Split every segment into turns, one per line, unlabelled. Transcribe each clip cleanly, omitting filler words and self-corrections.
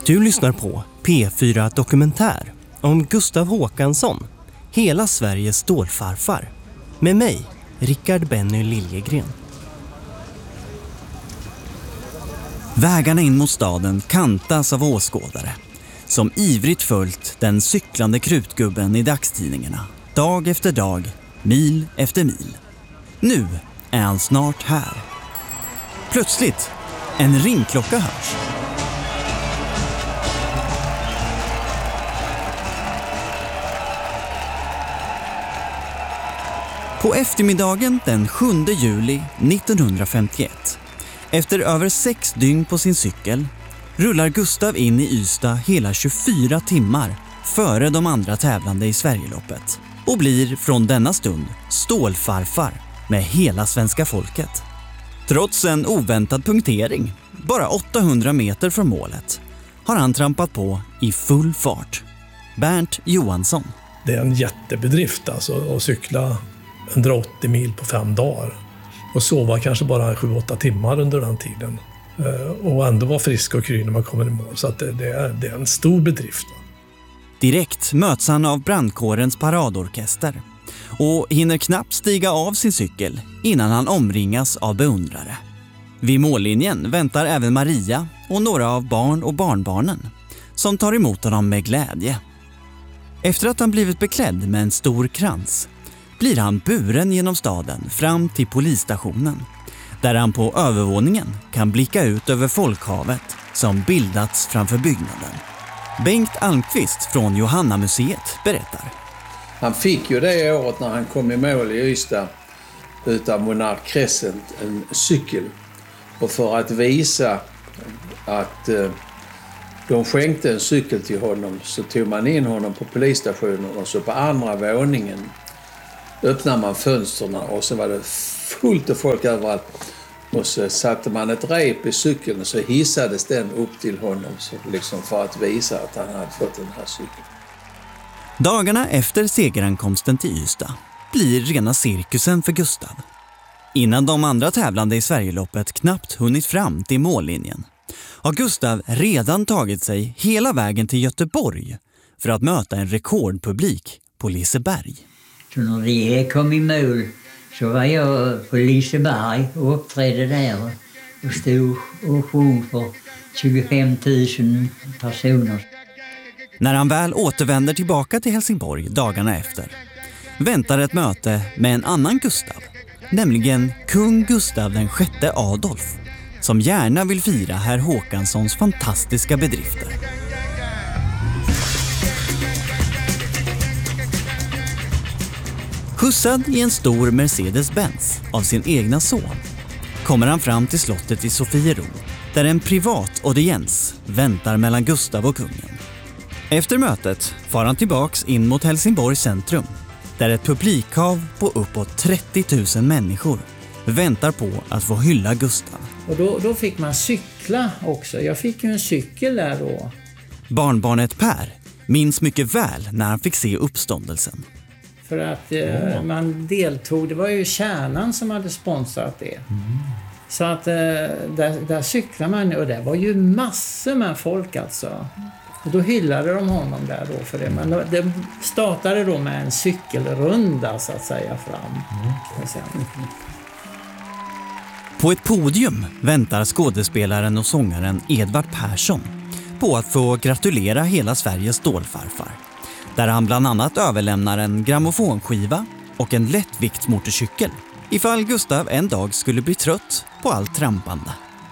Du lyssnar på P4 Dokumentär om Gustav Håkansson, hela Sveriges stålfarfar. Med mig, Rickard Benny Liljegren. Vägarna in mot staden kantas av åskådare som ivrigt följt den cyklande krutgubben i dagstidningarna. Dag efter dag, mil efter mil. Nu är han snart här. Plötsligt, en ringklocka hörs. På eftermiddagen den 7 juli 1951, efter över 6 dygn på sin cykel, rullar Gustav in i Ystad hela 24 timmar före de andra tävlande i Sverigeloppet och blir från denna stund stålfarfar med hela svenska folket. Trots en oväntad punktering, bara 800 meter från målet, har han trampat på i full fart. Bernt Johansson.
Det är en jättebedrift alltså, att cykla 180 mil på 5 dagar och sova kanske bara 7-8 timmar under den tiden och ändå vara frisk och kry när man kommer i mål, så att det är en stor bedrift.
Direkt möts han av brandkårens paradorkester och hinner knappt stiga av sin cykel innan han omringas av beundrare. Vid mållinjen väntar även Maria och några av barn och barnbarnen som tar emot honom med glädje. Efter att han blivit beklädd med en stor krans blir han buren genom staden fram till polisstationen, där han på övervåningen kan blicka ut över folkhavet som bildats framför byggnaden. Bengt Almqvist från Johannamuseet berättar.
Han fick ju det året när han kom i mål i Ystad utav Monarch Crescent en cykel. Och för att visa att de skänkte en cykel till honom så tog man in honom på polisstationen, och så på andra våningen öppnade man fönsterna och så var det fullt av folk överallt. Och så satte man ett rep i cykeln och så hissades den upp till honom så liksom för att visa att han hade fått den här cykeln.
Dagarna efter segerankomsten till Ystad blir rena cirkusen för Gustav. Innan de andra tävlande i Sverigeloppet knappt hunnit fram till mållinjen har Gustav redan tagit sig hela vägen till Göteborg för att möta en rekordpublik på Liseberg.
Så när det kom i mål så var jag på Liseberg och uppträdde där och stod och sjöng för 25 000 personer.
När han väl återvänder tillbaka till Helsingborg dagarna efter väntar ett möte med en annan Gustav, nämligen kung Gustav den sjätte Adolf, som gärna vill fira herr Håkanssons fantastiska bedrifter. Skjutsad i en stor Mercedes-Benz av sin egna son kommer han fram till slottet i Sofiero, där en privat audiens väntar mellan Gustav och kungen. Efter mötet far han tillbaks in mot Helsingborgs centrum, där ett publikhav på uppåt 30 000 människor väntar på att få hylla Gustav.
Och då fick man cykla också. Jag fick ju en cykel där då.
Barnbarnet Per minns mycket väl när han fick se uppståndelsen.
För att man deltog, det var ju Kärnan som hade sponsrat det. Så att där cyklade man, och det var ju massor med folk alltså. Och då hyllade de honom där då för det. Men det startade då med en cykelrunda så att säga fram.
På ett podium väntar skådespelaren och sångaren Edvard Persson på att få gratulera hela Sveriges stålfarfar, där han bland annat överlämnar en grammofonskiva och en lättviktsmotorcykel ifall Gustav en dag skulle bli trött på allt trampande.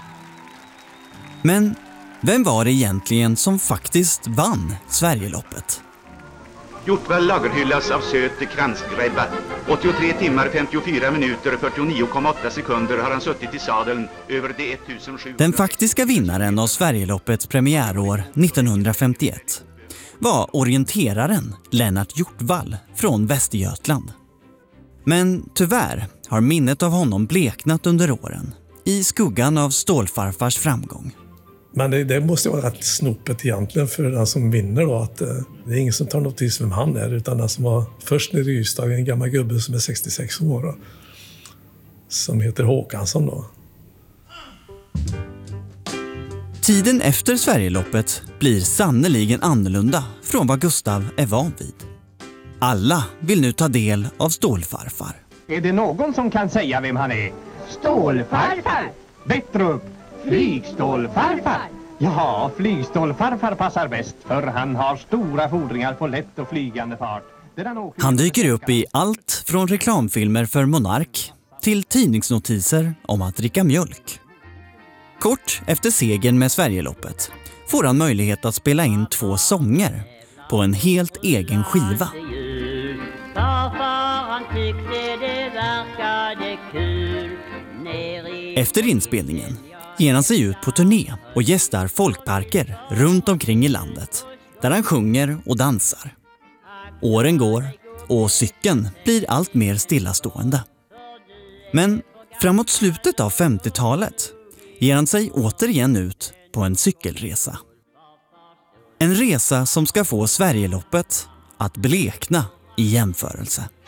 Men vem var det egentligen som faktiskt vann Sverigeloppet?
Hjortvall lagerhyllas av söt kransgrädda. 83 timmar, 54 minuter, 49,8 sekunder har han suttit i sadeln över de 1700.
Den faktiska vinnaren av Sverigeloppets premiärår 1951 var orienteraren Lennart Hjortvall från Västergötland. Men tyvärr har minnet av honom bleknat under åren i skuggan av stålfarfars framgång.
Men det måste vara rätt snopet egentligen för den som vinner då, att det är ingen som tar notis vem han är, utan den som var först nere i Ystad, en gammal gubbe som är 66 år då, som heter Håkansson då.
Tiden efter Sverigeloppet blir sannoliken annorlunda från vad Gustav är van vid. Alla vill nu ta del av Stålfarfar.
Är det någon som kan säga vem han är? Stålfarfar! Bättre upp! Flygstålfarfar! Ja, flygstålfarfar passar bäst, för han har stora fordringar på lätt och flygande fart.
Han dyker upp i allt från reklamfilmer för Monark till tidningsnotiser om att dricka mjölk. Kort efter segern med Sverigeloppet får han möjlighet att spela in 2 sånger på en helt egen skiva. Efter inspelningen ger han sig ut på turné och gästar folkparker runt omkring i landet där han sjunger och dansar. Åren går och cykeln blir allt mer stillastående. Men framåt slutet av 50-talet ger han sig återigen ut på en cykelresa. En resa som ska få Sverigeloppet att blekna i jämförelse.